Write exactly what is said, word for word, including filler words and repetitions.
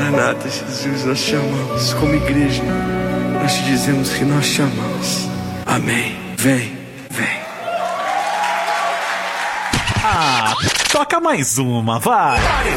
Maranata, Jesus, nós te amamos. Como igreja, nós te dizemos que nós te amamos. Amém. Vem, vem. Ah, toca mais uma, vai.